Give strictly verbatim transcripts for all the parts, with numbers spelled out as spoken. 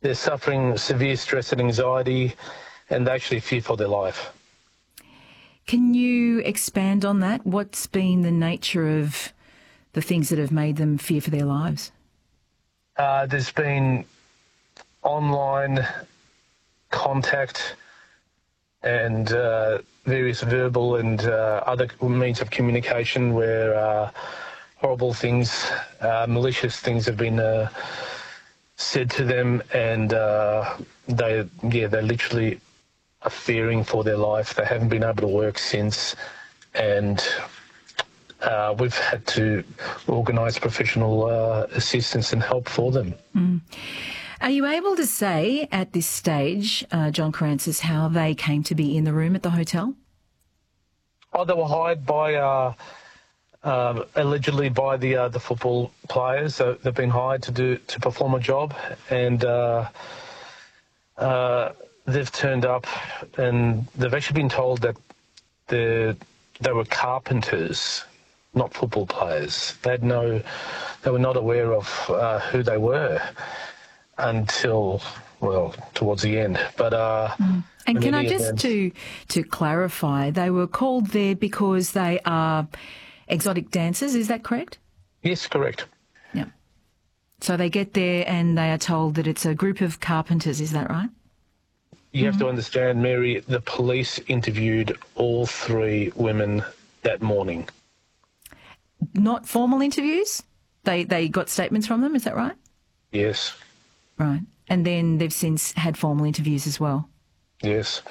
they're suffering severe stress and anxiety, and they actually fear for their life. Can you expand on that? What's been the nature of the things that have made them fear for their lives? Uh, there's been online contact and uh, various verbal and uh, other means of communication where uh, horrible things, uh, malicious things have been uh, said to them, and uh, they, yeah, they literally are fearing for their life. They haven't been able to work since, and uh, we've had to organise professional uh, assistance and help for them. Mm. Are you able to say at this stage, uh, John Carancis, how they came to be in the room at the hotel? Oh, they were hired by, uh, uh, allegedly by the uh, the football players. So they've been hired to do to perform a job, and uh, uh, they've turned up, and they've actually been told that they they were carpenters, not football players. They had no, they were not aware of uh, who they were until, well, towards the end. But uh, mm. And can I just events, to to clarify, they were called there because they are exotic dancers. Is that correct? Yes, correct. Yeah. So they get there and they are told that it's a group of carpenters. Is that right? You have mm-hmm. to understand, Mary, the police interviewed all three women that morning. Not formal interviews? They they got statements from them, is that right? Yes. Right. And then they've since had formal interviews as well? Yes.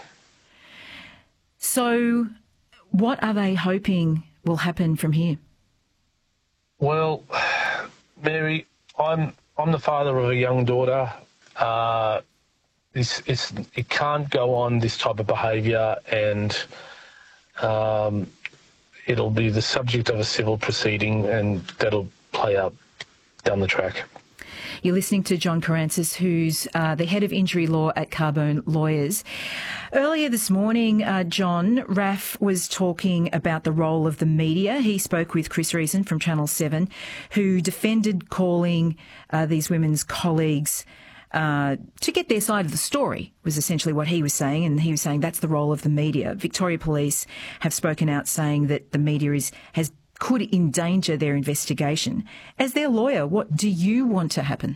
So what are they hoping will happen from here? Well, Mary, I'm I'm the father of a young daughter. Uh, this it's it can't go on, this type of behaviour, and um, it'll be the subject of a civil proceeding, and that'll play out down the track. You're listening to John Carancis, who's uh, the head of injury law at Carbone Lawyers. Earlier this morning, uh, John, Raf was talking about the role of the media. He spoke with Chris Reason from Channel seven, who defended calling uh, these women's colleagues uh, to get their side of the story, was essentially what he was saying, and he was saying that's the role of the media. Victoria Police have spoken out saying that the media is has could endanger their investigation. As their lawyer, what do you want to happen?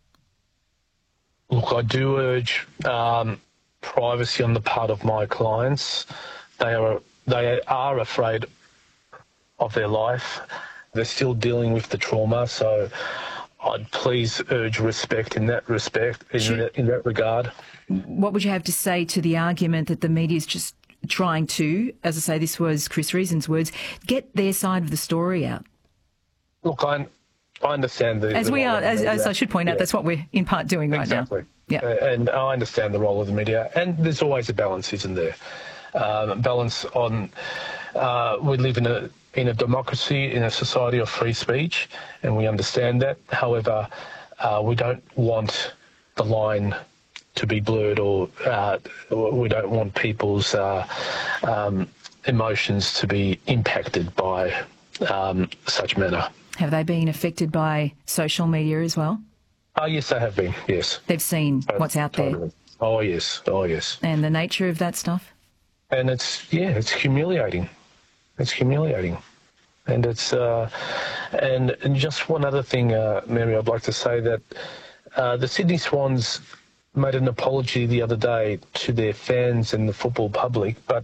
Look, I do urge um, privacy on the part of my clients. They are they are afraid of their life. They're still dealing with the trauma, so I'd please urge respect in that respect, in, sure. that, in that regard. What would you have to say to the argument that the media is just trying to, as I say, this was Chris Reason's words, get their side of the story out? Look, I, I understand the... As the we are, as, as I should point out, yeah. that's what we're in part doing right exactly. now. Exactly. Uh, and I understand the role of the media, and there's always a balance, isn't there? Um, balance on... Uh, we live in a in a democracy, in a society of free speech, and we understand that. However, uh, we don't want the line to be blurred, or uh, we don't want people's uh, um, emotions to be impacted by um, such manner. Have they been affected by social media as well? Oh, yes, they have been, yes. They've seen uh, what's out totally. there? Oh, yes, oh, yes. And the nature of that stuff? And it's, yeah, it's humiliating. It's humiliating. And it's, uh, and, and just one other thing, uh, Mary, I'd like to say that uh, the Sydney Swans made an apology the other day to their fans and the football public, but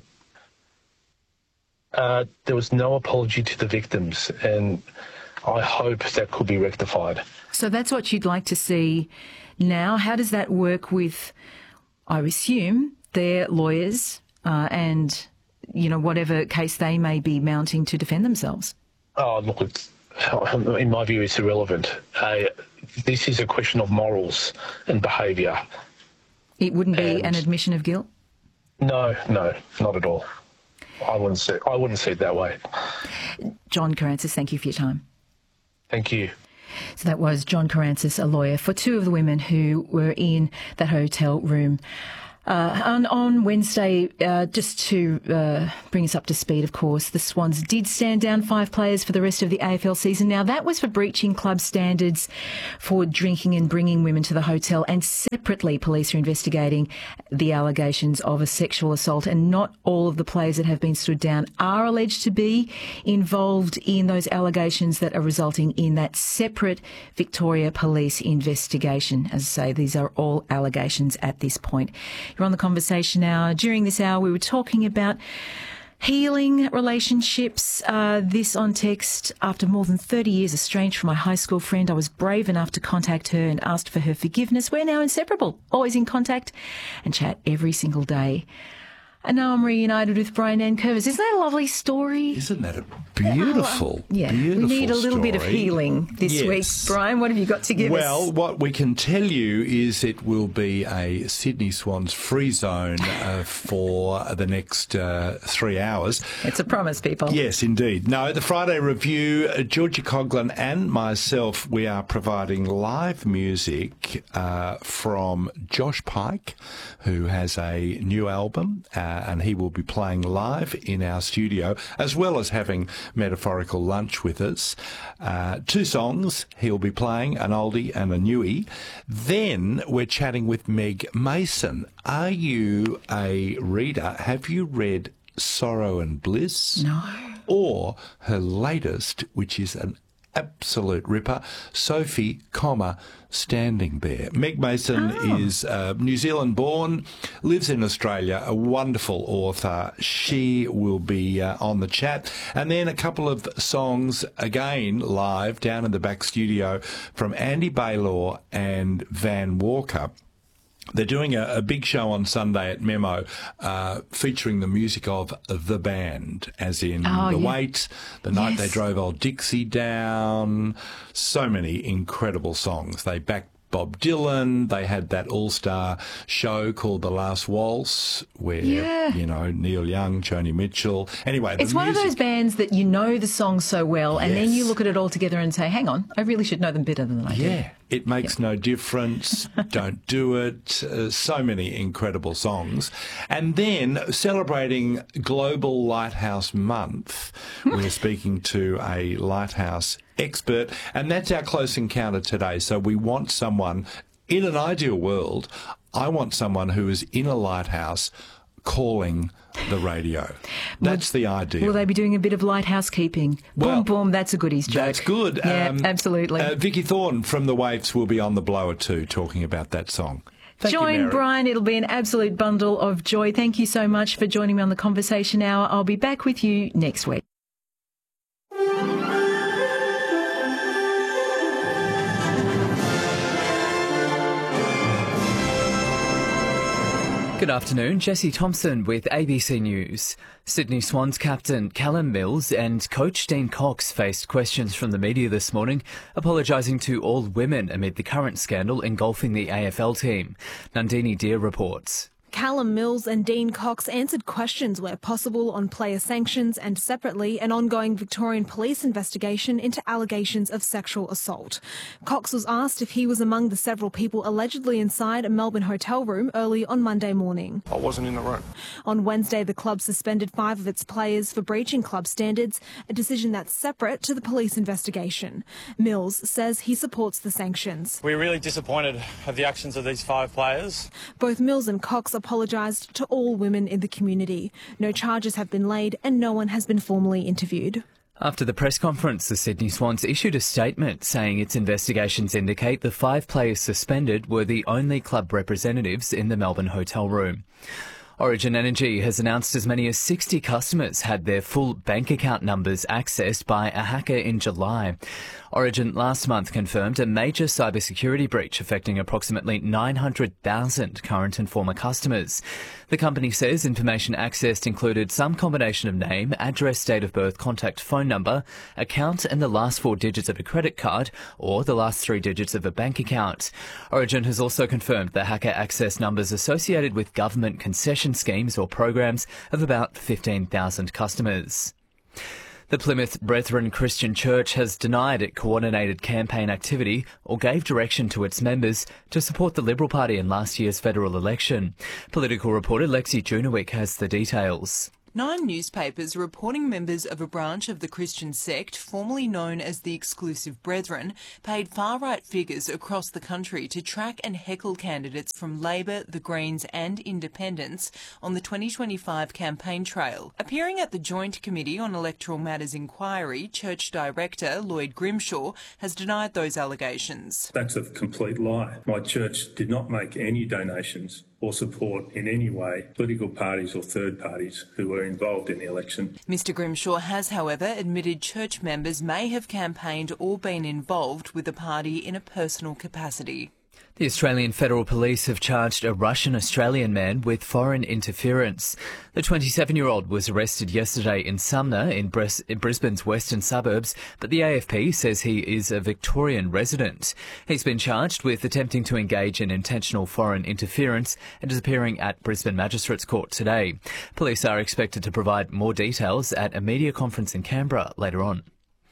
uh, there was no apology to the victims, and I hope that could be rectified. So that's what you'd like to see now. How does that work with, I assume, their lawyers uh, and, you know, whatever case they may be mounting to defend themselves? Oh, look, it's, in my view, it's irrelevant. Uh, this is a question of morals and behaviour. It wouldn't be and an admission of guilt? No, no, not at all. I wouldn't see, I wouldn't see it that way. John Carancis, thank you for your time. Thank you. So that was John Carancis, a lawyer for two of the women who were in that hotel room. Uh, on, on Wednesday, uh, just to uh, bring us up to speed, of course, the Swans did stand down five players for the rest of the A F L season. Now, that was for breaching club standards for drinking and bringing women to the hotel and separate separately, police are investigating the allegations of a sexual assault, and not all of the players that have been stood down are alleged to be involved in those allegations that are resulting in that separate Victoria Police investigation. As I say, these are all allegations at this point. You're on The Conversation Hour. During this hour, we were talking about healing relationships. Uh, this on text: after more than thirty years estranged from my high school friend, I was brave enough to contact her and asked for her forgiveness. We're now inseparable, always in contact and chat every single day. And now I'm reunited with Brian Nankervis. Isn't that a lovely story? Isn't that a beautiful, yeah, beautiful we need a little story. bit of healing this Yes. week. Brian, what have you got to give well, us? Well, what we can tell you is it will be a Sydney Swans free zone uh, for the next uh, three hours. It's a promise, people. Yes, indeed. No, the Friday Review, uh, Georgia Coughlin and myself, we are providing live music uh, from Josh Pike, who has a new album, uh, and he will be playing live in our studio, as well as having metaphorical lunch with us. Uh, two songs he'll be playing, an oldie and a newie. Then we're chatting with Meg Mason. Are you a reader? Have you read Sorrow and Bliss? No. Or her latest, which is an absolute ripper, Sophie, comma, Standing There. Meg Mason Oh. is uh, New Zealand born, lives in Australia, a wonderful author. She will be uh, on the chat. And then a couple of songs again live down in the back studio from Andy Baylor and Van Walker. They're doing a, a big show on Sunday at Memo uh, featuring the music of The Band, as in Oh, The yeah. Wait, The Night Yes. They Drove Old Dixie Down. So many incredible songs. They backed Bob Dylan. They had that all-star show called The Last Waltz where, Yeah. you know, Neil Young, Joni Mitchell. Anyway, the It's one of music- those bands that you know the song so well, and then Yes. you look at it all together and say, hang on, I really should know them better than I do. Yeah, it makes no difference. Don't do it. Uh, so many incredible songs. And then celebrating Global Lighthouse Month, we're speaking to a lighthouse expert, and that's our close encounter today. So we want someone, in an ideal world, I want someone who is in a lighthouse calling the radio. That's the ideal. Will they be doing a bit of lighthouse keeping? Well, boom, boom, that's a goodies joke. That's good. Yeah, absolutely. Uh, Vicky Thorne from The Waves will be on the blower too, talking about that song. Thank you, Join Mary. Brian. It'll be an absolute bundle of joy. Thank you so much for joining me on The Conversation Hour. I'll be back with you next week. Good afternoon, Jesse Thompson with A B C News. Sydney Swans captain Callum Mills and coach Dean Cox faced questions from the media this morning, apologising to all women amid the current scandal engulfing the A F L team. Nandini Deer reports. Callum Mills and Dean Cox answered questions where possible on player sanctions and separately an ongoing Victorian police investigation into allegations of sexual assault. Cox was asked if he was among the several people allegedly inside a Melbourne hotel room early on Monday morning. I wasn't in the room. On Wednesday, the club suspended five of its players for breaching club standards, a decision that's separate to the police investigation. Mills says he supports the sanctions. We're really disappointed at the actions of these five players. Both Mills and Cox apologised to all women in the community. No charges have been laid and no one has been formally interviewed. After the press conference, the Sydney Swans issued a statement saying its investigations indicate the five players suspended were the only club representatives in the Melbourne hotel room. Origin Energy has announced as many as sixty customers had their full bank account numbers accessed by a hacker in July. Origin last month confirmed a major cybersecurity breach affecting approximately nine hundred thousand current and former customers. The company says information accessed included some combination of name, address, date of birth, contact phone number, account and the last four digits of a credit card or the last three digits of a bank account. Origin has also confirmed the hacker accessed numbers associated with government concession schemes or programs of about fifteen thousand customers. The Plymouth Brethren Christian Church has denied it coordinated campaign activity or gave direction to its members to support the Liberal Party in last year's federal election. Political reporter Lexi Junowick has the details. Nine newspapers reporting members of a branch of the Christian sect, formerly known as the Exclusive Brethren, paid far-right figures across the country to track and heckle candidates from Labor, the Greens and Independents on the twenty twenty-five campaign trail. Appearing at the Joint Committee on Electoral Matters inquiry, Church Director Lloyd Grimshaw has denied those allegations. That's a complete lie. My church did not make any donations or support in any way political parties or third parties who were involved in the election. Mister Grimshaw has, however, admitted church members may have campaigned or been involved with the party in a personal capacity. The Australian Federal Police have charged a Russian-Australian man with foreign interference. The twenty-seven-year-old was arrested yesterday in Sumner in, Bris- in Brisbane's western suburbs, but the A F P says he is a Victorian resident. He's been charged with attempting to engage in intentional foreign interference and is appearing at Brisbane Magistrates Court today. Police are expected to provide more details at a media conference in Canberra later on.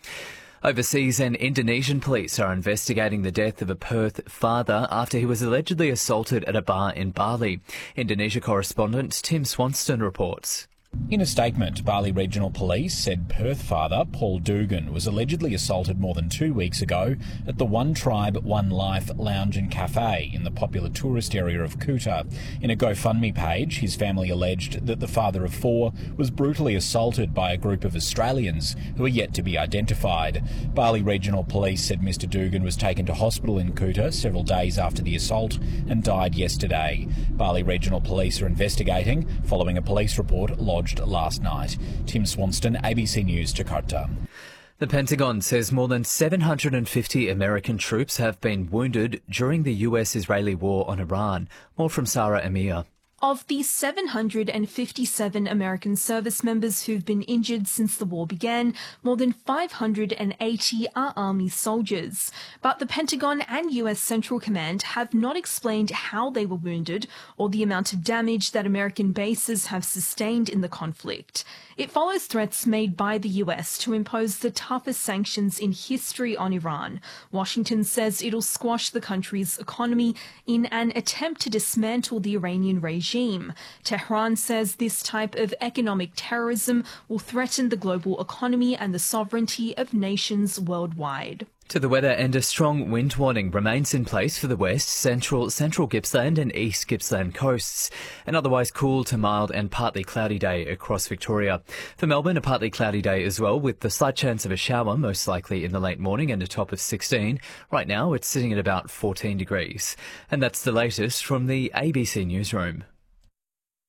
Overseas and Indonesian police are investigating the death of a Perth father after he was allegedly assaulted at a bar in Bali. Indonesia correspondent Tim Swanston reports. In a statement, Bali Regional Police said Perth father Paul Dugan was allegedly assaulted more than two weeks ago at the One Tribe, One Life lounge and cafe in the popular tourist area of Kuta. In a GoFundMe page, his family alleged that the father of four was brutally assaulted by a group of Australians who are yet to be identified. Bali Regional Police said Mister Dugan was taken to hospital in Kuta several days after the assault and died yesterday. Bali Regional Police are investigating following a police report lodged last night. Tim Swanston, A B C News, Jakarta. The Pentagon says more than seven hundred fifty American troops have been wounded during the U S-Israeli war on Iran. More from Sarah Amir. Of the seven hundred fifty-seven American service members who've been injured since the war began, more than five hundred eighty are Army soldiers. But the Pentagon and U S Central Command have not explained how they were wounded or the amount of damage that American bases have sustained in the conflict. It follows threats made by the U S to impose the toughest sanctions in history on Iran. Washington says it'll squash the country's economy in an attempt to dismantle the Iranian regime. Tehran says this type of economic terrorism will threaten the global economy and the sovereignty of nations worldwide. To the weather, and a strong wind warning remains in place for the west, central, central Gippsland and east Gippsland coasts. An otherwise cool to mild and partly cloudy day across Victoria. For Melbourne, a partly cloudy day as well, with the slight chance of a shower, most likely in the late morning, and a top of sixteen. Right now, it's sitting at about fourteen degrees. And that's the latest from the A B C Newsroom.